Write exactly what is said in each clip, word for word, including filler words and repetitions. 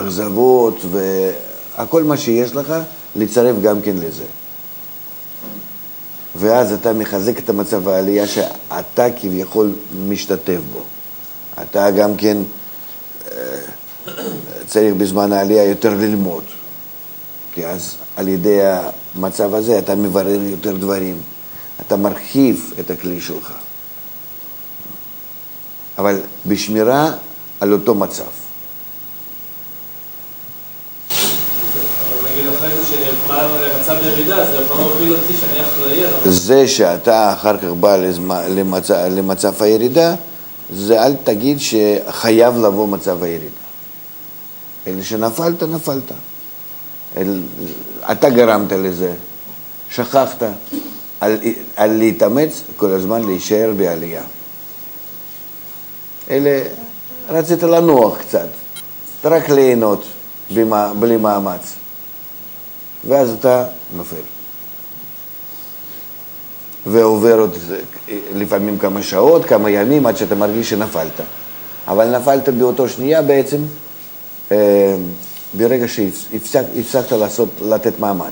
אכזבות והכל מה שיש לך, לצרף גם כן לזה. ואז אתה מחזק את המצב העלייה שאתה כביכול משתתף בו. אתה גם כן צריך בזמן העלייה יותר ללמוד. כי אז על ידי המצב הזה אתה מברר יותר דברים. אתה מרחיב את הכלי שלך. אבל בשמירה על אותו מצב. אבל נגיד אחרי זה שבא למצב ירידה, זה יכול להוביל אותי שאני אחראי. זה שאתה אחר כך בא למצב, למצב הירידה, זה אל תגיד שחייב לבוא מצב הירידה. אלא שנפלת, נפלת. אל, אתה גרמת לזה, שכחת על, על להתאמץ כל הזמן להישאר בעלייה. אלה, רצית לנוח קצת, רק ליהנות במה, בלי מאמץ. ואז אתה נופל. ועובר עוד לפעמים כמה שעות, כמה ימים, עד שאתה מרגיש שנפלת. אבל נפלת באותו שנייה בעצם, אה, ברגע שהפסקת לעשות, לתת מאמץ.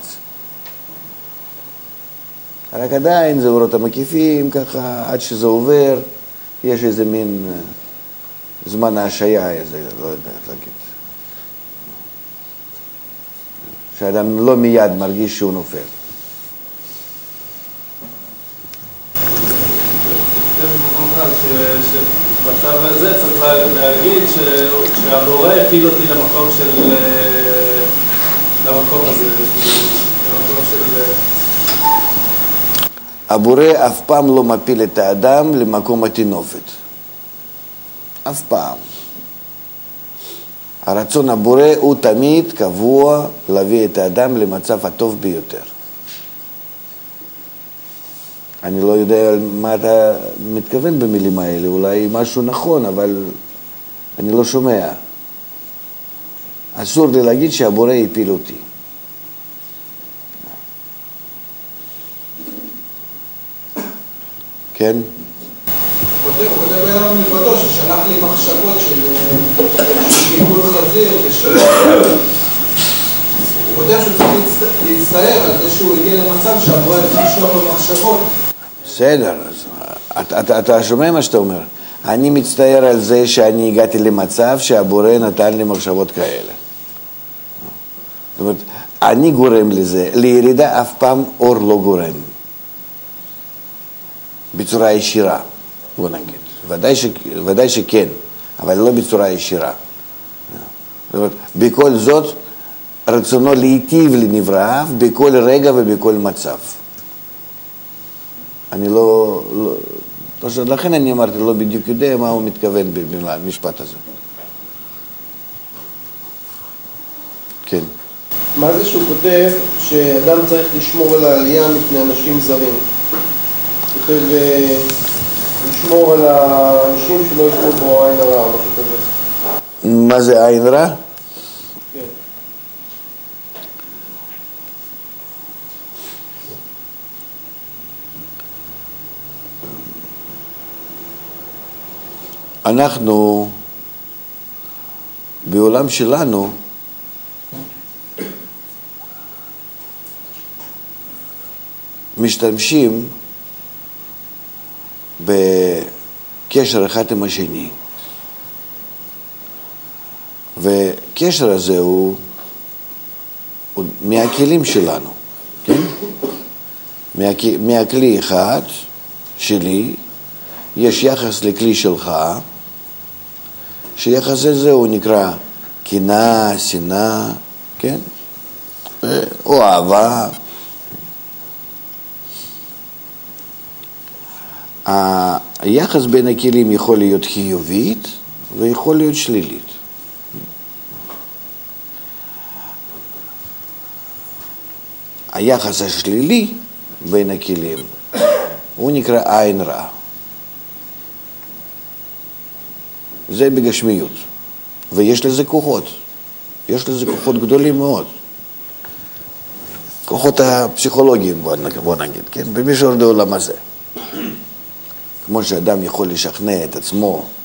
רק עדיין זה אורות המקיפים, ככה, עד שזה עובר, יש איזה מין זמן ההשעיה, איזה, לא יודע איך להגיד. שאדם לא מיד מרגיש שהוא נופל. שבצו הזה צריך להגיד שהבורא הפיל אותי למקום של... למקום הזה, למקום של... הבורא אף פעם לא מפיל את האדם למקום התינופת. אף פעם. הרצון הבורא הוא תמיד קבוע להביא את האדם למצב הטוב ביותר. אני לא יודע מה אתה מתכוון במילים האלה, אולי משהו נכון, אבל אני לא שומע. אסור לי להגיד שהבורא הפיל אותי. כן? הוא כותב היום מלבדו ששלח לי מחשבות של גיבול חזיר ושל... הוא כותב שהוא צריך להצטער על זה שהוא הגיע למצב שהבורא לשלוח לו מחשבות. בסדר, אתה, אתה, אתה שומע מה שאתה אומר. אני מצטער על זה שאני הגעתי למצב שהבורא נתן לי מחשבות כאלה. זאת אומרת, אני גורם לזה, לירידה אף פעם אור לא גורם. בצורה ישירה, בוא נגיד. ודאי, ש, ודאי שכן, אבל לא בצורה ישירה. זאת אומרת, בכל זאת, רצונו להיטיב לנבראיו בכל רגע ובכל מצב. אני לא, לא, לכן אני אמרתי, לא בדיוק יודע מה הוא מתכוון במשפט הזה. כן. מה זה שהוא כותב שאדם צריך לשמור על העלייה מפני אנשים זרים? הוא כותב לשמור על האנשים שלא ישמור בו עין הרע או משהו כזה. מה זה עין רע? כן. אנחנו בעולם שלנו משתמשים בקשר אחד עם השני, וקשר הזה הוא, הוא מהכלים שלנו, כן? מה, מהכלי אחד שלי יש יחס לכלי שלך, שיחס הזה הוא נקרא קנאה, שנאה, כן? או אהבה. היחס בין הכלים יכול להיות חיובית ויכול להיות שלילית. היחס השלילי בין הכלים הוא נקרא עין רע. זה בגשמיות. ויש לזה כוחות. יש לזה כוחות גדולים מאוד. כוחות הפסיכולוגיים, בוא נגיד, כן? במישור העולם הזה. כמו שאדם יכול לשכנע את עצמו